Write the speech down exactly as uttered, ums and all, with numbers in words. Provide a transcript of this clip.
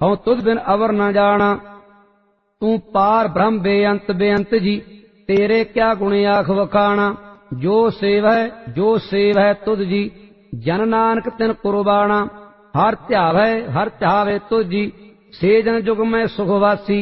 हूँ तुझ बिन अवर न जाना। तू पार ब्रह्म बेअंत बेअंत जी, तेरे क्या गुण आख वखाना। जो सेव है जो सेव है तुझ जी, जन नानक तिन कुर्बाना। हर ध्यावै हर ध्यावे तुझ जी, से जन जुग में सुखवासी।